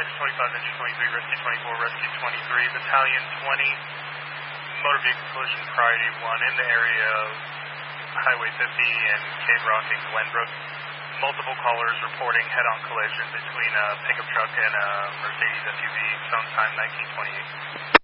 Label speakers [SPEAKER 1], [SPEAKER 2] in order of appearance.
[SPEAKER 1] Flight 25, Engine 23, Rescue 24, Rescue 23, Battalion 20, motor vehicle collision priority 1 in the area of Highway 50 and Cave Rock and Glenbrook. Multiple callers reporting head-on collision between a pickup truck and a Mercedes SUV, phone time 1928.